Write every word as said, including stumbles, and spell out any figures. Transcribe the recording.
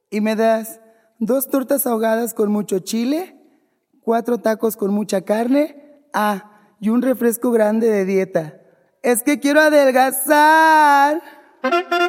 Y me das dos tortas ahogadas con mucho chile, cuatro tacos con mucha carne, ah, y un refresco grande de dieta. Es que quiero adelgazar.